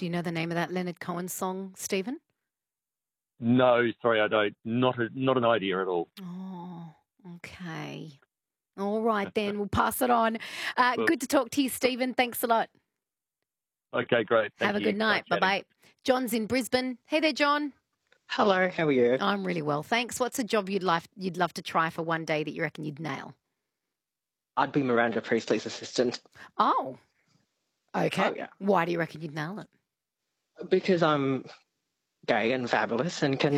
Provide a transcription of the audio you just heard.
Do you know the name of that Leonard Cohen song, Stephen? No, sorry, I don't. Not an idea at all. Oh, okay. All right, then. We'll pass it on. Well, Good to talk to you, Stephen. Thanks a lot. okay, great. Thank Have a you. good night. Nice chatting. Bye-bye. John's in Brisbane. Hey there, John. Hello, how are you? I'm really well, thanks. What's a job you'd love to try for one day that you reckon you'd nail? I'd be Miranda Priestley's assistant. Oh, okay. Oh, yeah. Why do you reckon you'd nail it? Because I'm gay and fabulous and can